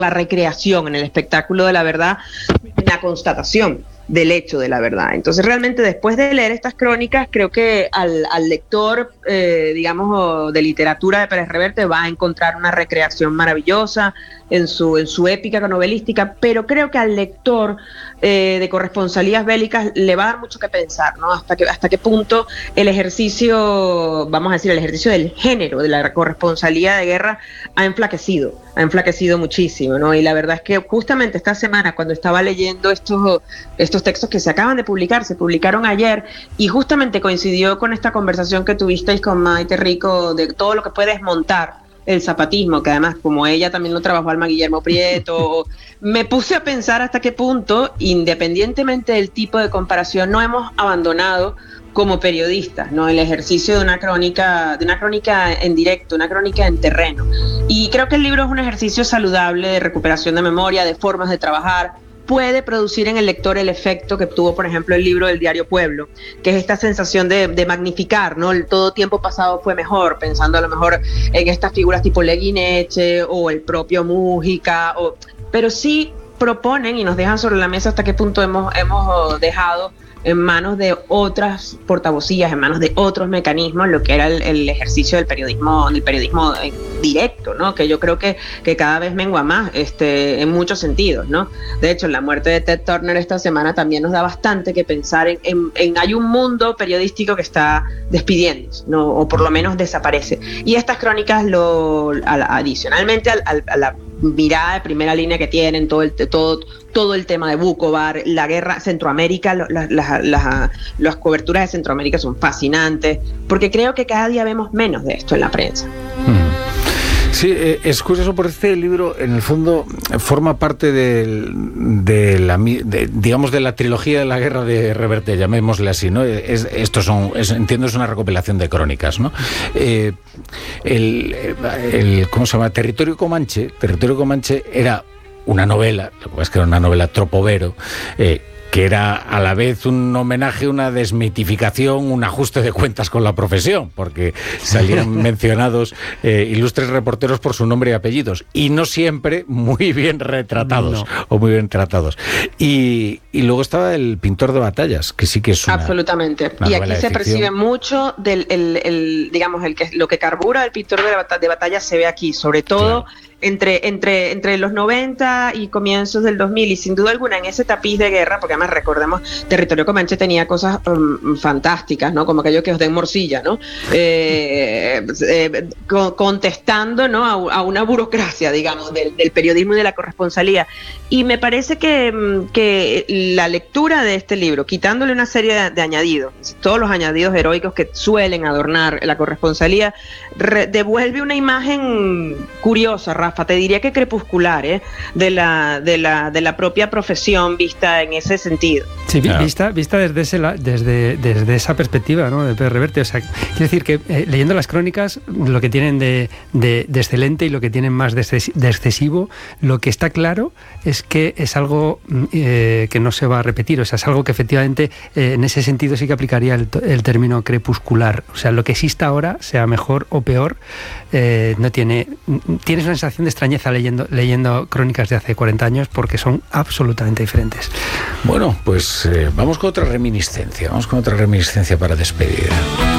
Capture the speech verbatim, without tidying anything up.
la recreación en el espectáculo de la verdad, la constatación del hecho de la verdad. Entonces realmente después de leer estas crónicas creo que al, al lector eh, digamos de literatura de Pérez Reverte va a encontrar una recreación maravillosa en su, en su épica novelística, pero creo que al lector eh, de corresponsalías bélicas le va a dar mucho que pensar, ¿no? Hasta que, hasta qué punto el ejercicio, vamos a decir, el ejercicio del género de la corresponsalía de guerra ha enflaquecido, ha enflaquecido muchísimo, ¿no? Y la verdad es que justamente esta semana, cuando estaba leyendo estos, estos textos que se acaban de publicar, se publicaron ayer, y justamente coincidió con esta conversación que tuvisteis con Maite Rico de todo lo que puede desmontar el zapatismo, que además como ella también lo trabajó Alma Guillermo Prieto, me puse a pensar hasta qué punto, independientemente del tipo de comparación, no hemos abandonado como periodistas, ¿no? El ejercicio de una crónica, de una crónica en directo, una crónica en terreno. Y creo que el libro es un ejercicio saludable de recuperación de memoria, de formas de trabajar. Puede producir en el lector el efecto que tuvo, por ejemplo, el libro del diario Pueblo, que es esta sensación de, de magnificar, ¿no? El todo tiempo pasado fue mejor, pensando a lo mejor en estas figuras tipo Leguineche o el propio Mújica, o, pero sí proponen y nos dejan sobre la mesa hasta qué punto hemos, hemos dejado en manos de otras portavocías, en manos de otros mecanismos, lo que era el, el ejercicio del periodismo, del periodismo directo, ¿no? Que yo creo que, que cada vez mengua más, este, en muchos sentidos, ¿no? De hecho, la muerte de Ted Turner esta semana también nos da bastante que pensar en, en, en hay un mundo periodístico que está despidiéndose, ¿no? O por lo menos desaparece. Y estas crónicas, lo, a, adicionalmente al, al, a la mirada de primera línea que tienen, todo el, todo, todo el tema de Vukovar, la guerra, Centroamérica, las, las, las, las coberturas de Centroamérica son fascinantes, porque creo que cada día vemos menos de esto en la prensa. Mm. Sí, es curioso porque este libro, en el fondo, forma parte de, de la, de, digamos, de la trilogía de la guerra de Reverte, llamémosle así, ¿no? Es, estos son, es, entiendo, es una recopilación de crónicas, ¿no? Eh, el, el, ¿cómo se llama? Territorio Comanche, Territorio Comanche era una novela, lo que pasa es que era una novela tropovero, eh, que era a la vez un homenaje, una desmitificación, un ajuste de cuentas con la profesión, porque salían mencionados eh, ilustres reporteros por su nombre y apellidos, y no siempre muy bien retratados, no. o muy bien tratados. Y, y luego estaba el pintor de batallas, que sí que es una... Absolutamente. Una y aquí se percibe mucho del, el, el, digamos, el que, lo que carbura el pintor de, bat de batallas se ve aquí, sobre todo... Claro. Entre, entre, entre los noventa y comienzos del dos mil, y sin duda alguna en ese tapiz de guerra, porque además recordemos, Territorio Comanche tenía cosas um, fantásticas, ¿no? Como aquello que os den morcilla, ¿no? Eh, eh, co contestando, ¿no? A, a una burocracia, digamos, del, del periodismo y de la corresponsalía. Y me parece que, que la lectura de este libro, quitándole una serie de, de añadidos, todos los añadidos heroicos que suelen adornar la corresponsalía, re, devuelve una imagen curiosa, Rafa. Te diría que crepuscular, ¿eh? de, la, de, la, de la propia profesión vista en ese sentido. Sí, claro. vista, vista desde, ese, desde, desde esa perspectiva, ¿no? De Pérez Reverte. O sea, quiero decir que eh, leyendo las crónicas, lo que tienen de, de, de excelente y lo que tienen más de, exces, de excesivo, lo que está claro es que es algo eh, que no se va a repetir. O sea, es algo que efectivamente eh, en ese sentido sí que aplicaría el, el término crepuscular. O sea, lo que exista ahora, sea mejor o peor, eh, no tiene... Tienes una sensación de extrañeza leyendo, leyendo crónicas de hace cuarenta años porque son absolutamente diferentes. Bueno, pues eh, vamos con otra reminiscencia, vamos con otra reminiscencia para despedir.